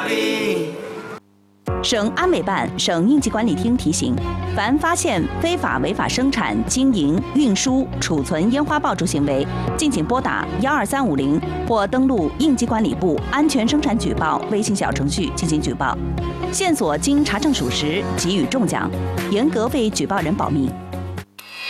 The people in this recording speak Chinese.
里。 省安委办、省应急管理厅提醒：凡发现非法违法生产、经营、运输、储存烟花爆竹行为，敬请拨打12350或登录应急管理部安全生产举报微信小程序进行举报。线索经查证属实，给予重奖，严格为举报人保密。